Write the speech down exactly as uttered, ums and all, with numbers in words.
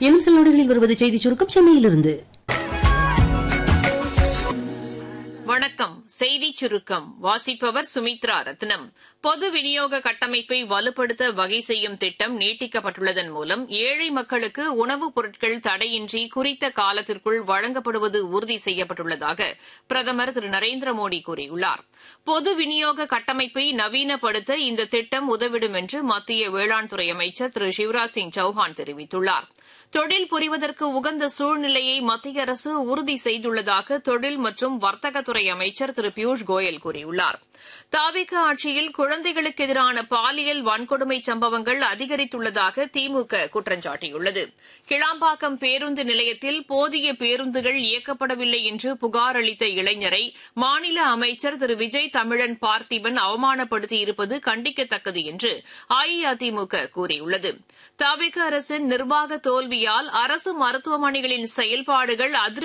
இன்னும் சில நொடிகளில் வருவது செய்தி சுருக்கம் சென்னையிலிருந்து. வணக்கம். செய்தி சுருக்கம் வாசிப்பவர் சுமித்ரா ரத்னம். பொது விநியோக கட்டமைப்பை வலுப்படுத்த வகை செய்யும் திட்டம் நீட்டிக்கப்பட்டுள்ளதன் மூலம் ஏழை மக்களுக்கு உணவுப் பொருட்கள் தடையின்றி குறித்த காலத்திற்குள் வழங்கப்படுவது உறுதி செய்யப்பட்டுள்ளதாக பிரதமர் திரு நரேந்திர மோடி கூறியுள்ளார். பொது விநியோக கட்டமைப்பை நவீனப்படுத்த இந்த திட்டம் உதவிடும் என்று மத்திய வேளாண் துறை அமைச்சர் திரு சிவராஜ் சிங் சௌஹான் தெரிவித்துள்ளார். தொழில் புரிவதற்கு உகந்த சூழ்நிலையை மத்திய அரசு உறுதி செய்துள்ளதாக தொழில் மற்றும் வர்த்தகத்துறை அமைச்சர் திரு பியூஷ் கோயல் கூறியுள்ளார். தாவேக ஆட்சியில் குழந்தைகளுக்கு எதிரான பாலியல் வன்கொடுமை சம்பவங்கள் அதிகரித்துள்ளதாக திமுக குற்றம் சாட்டியுள்ளது. கிளாம்பாக்கம் பேருந்து நிலையத்தில் போதிய பேருந்துகள் இயக்கப்படவில்லை என்று புகார் அளித்த இளைஞரை மாநில அமைச்சர் திரு விஜய் தமிழன் பார்த்திபன் அவமானப்படுத்தியிருப்பது கண்டிக்கத்தக்கது என்று அஇஅதிமுக கூறியுள்ளது. தாவேக அரசின் நிர்வாக தோல்வியால் அரசு மருத்துவமனைகளின் செயல்பாடுகள் அதிருப்தி